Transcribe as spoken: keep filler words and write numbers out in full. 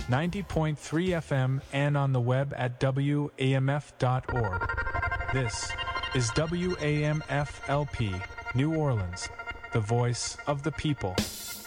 ninety point three F M and on the web at W A M F dot org. This is W A M F L P, New Orleans, the voice of the people.